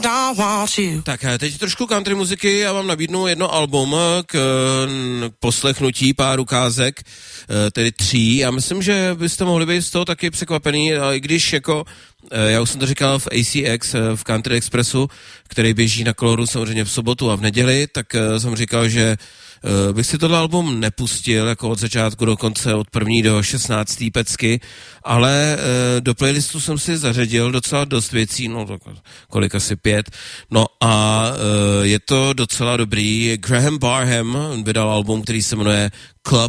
Tak teď trošku country muziky, já vám nabídnu jedno album k poslechnutí, pár ukázek, tedy 3. Já myslím, že byste mohli být z toho taky překvapený, i když jako, já už jsem to říkal v ACX, v Country Expressu, který běží na Koloru samozřejmě v sobotu a v neděli, tak jsem říkal, že bych si tohle album nepustil jako od začátku do konce, od 1. do 16. pecky, ale do playlistu jsem si zařadil docela dost věcí, no tak kolik asi 5, no a je to docela dobrý. Graham Barham vydal album, který se jmenuje Club